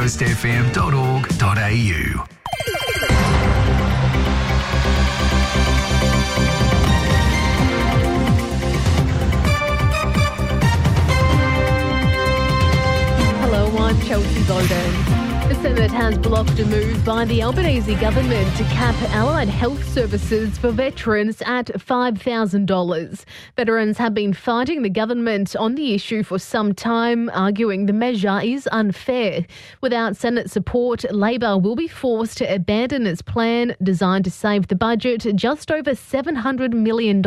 coastfm.org.au. I'm Chelsea Bowden. The Senate has blocked a move by the Albanese government to cap allied health services for veterans at $5,000. Veterans have been fighting the government on the issue for some time, arguing the measure is unfair. Without Senate support, Labor will be forced to abandon its plan designed to save the budget just over $700 million.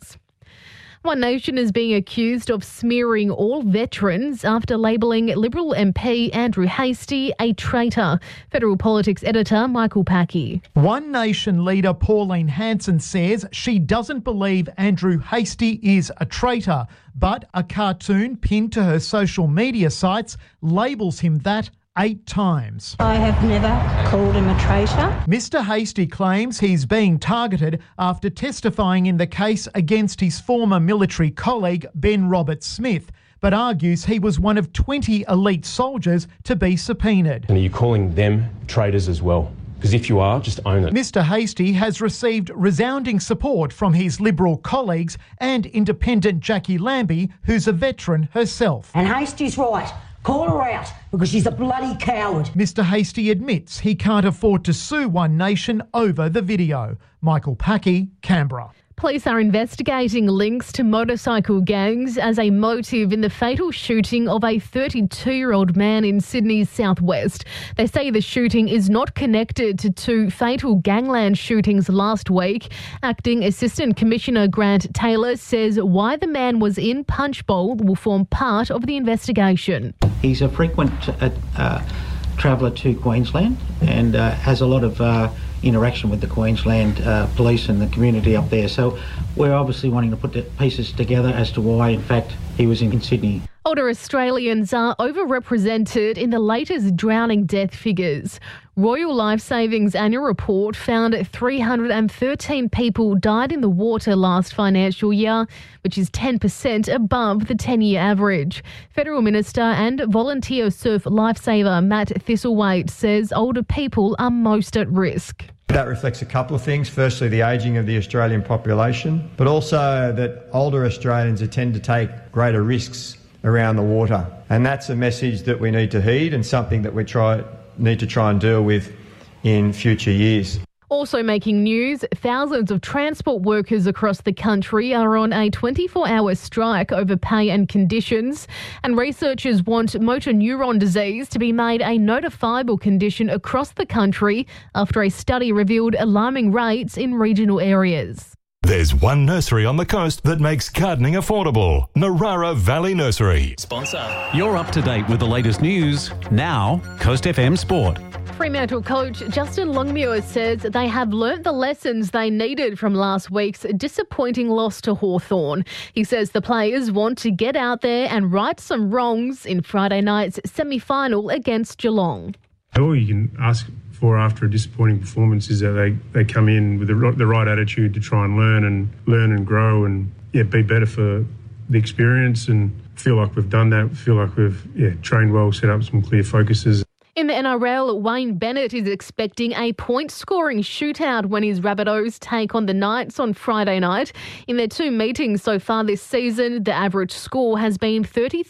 One Nation is being accused of smearing all veterans after labelling Liberal MP Andrew Hastie a traitor. Federal Politics editor Michael Packy. One Nation leader Pauline Hanson says she doesn't believe Andrew Hastie is a traitor, but a cartoon pinned to her social media sites labels him that 8 times. I have never called him a traitor. Mr Hastie claims he's being targeted after testifying in the case against his former military colleague Ben Roberts-Smith, but argues he was one of 20 elite soldiers to be subpoenaed. And are you calling them traitors as well? Because if you are, just own it. Mr Hastie has received resounding support from his Liberal colleagues and independent Jackie Lambie, who's a veteran herself. And Hastie's right. Call her out because she's a bloody coward. Mr Hastie admits he can't afford to sue One Nation over the video. Michael Packy, Canberra. Police are investigating links to motorcycle gangs as a motive in the fatal shooting of a 32-year-old man in Sydney's southwest. They say the shooting is not connected to 2 fatal gangland shootings last week. Acting Assistant Commissioner Grant Taylor says why the man was in Punchbowl will form part of the investigation. He's a frequent traveller to Queensland and has a lot of interaction with the Queensland police and the community up there. So we're obviously wanting to put the pieces together as to why, in fact, he was in Sydney. Older Australians are overrepresented in the latest drowning death figures. Royal Life Saving's annual report found 313 people died in the water last financial year, which is 10% above the 10-year average. Federal Minister and volunteer surf lifesaver Matt Thistlethwaite says older people are most at risk. That reflects a couple of things. Firstly, the ageing of the Australian population, but also that older Australians tend to take greater risks around the water. And that's a message that we need to heed and something that we need to try and deal with in future years. Also making news, thousands of transport workers across the country are on a 24-hour strike over pay and conditions. And researchers want motor neuron disease to be made a notifiable condition across the country after a study revealed alarming rates in regional areas. There's one nursery on the coast that makes gardening affordable. Narara Valley Nursery. Sponsor. You're up to date with the latest news. Now, Coast FM Sport. Fremantle coach Justin Longmuir says they have learnt the lessons they needed from last week's disappointing loss to Hawthorn. He says the players want to get out there and right some wrongs in Friday night's semi-final against Geelong. All you can ask for after a disappointing performance is that they come in with the right attitude to try and learn and grow and be better for the experience, and feel like we've done that. Feel like we've trained well, set up some clear focuses. In the NRL, Wayne Bennett is expecting a point-scoring shootout when his Rabbitohs take on the Knights on Friday night. In their 2 meetings so far this season, the average score has been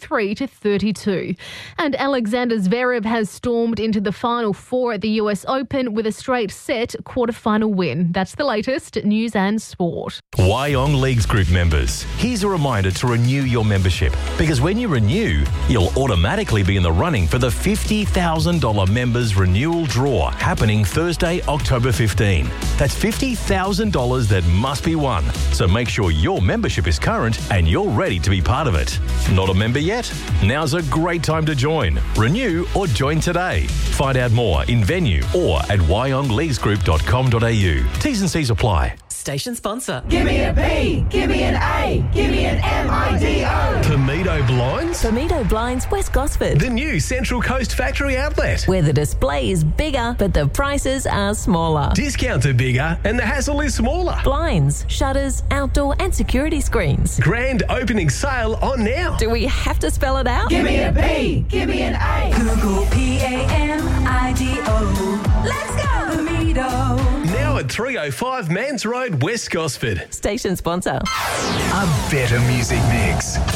33-32. And Alexander Zverev has stormed into the Final Four at the US Open with a straight-set quarter-final win. That's the latest news and sport. Wyong Leagues Group members, here's a reminder to renew your membership, because when you renew, you'll automatically be in the running for the $50,000 members renewal draw happening Thursday, October 15. That's $50,000 that must be won. So make sure your membership is current and you're ready to be part of it. Not a member yet? Now's a great time to join. Renew or join today. Find out more in venue or at wyongleaguesgroup.com.au. T's and C's apply. Station sponsor. Give me a P, give me an A, give me an MIDO. Tomedo Blinds? Tomedo Blinds, West Gosford. The new Central Coast factory outlet. Where the display is bigger, but the prices are smaller. Discounts are bigger and the hassle is smaller. Blinds, shutters, outdoor and security screens. Grand opening sale on now. Do we have to spell it out? Give me a P, give me an A. Google PAMIDO. Let's go, Tomedo. Now at 305 Mans Road, West Gosford. Station sponsor. A better music mix.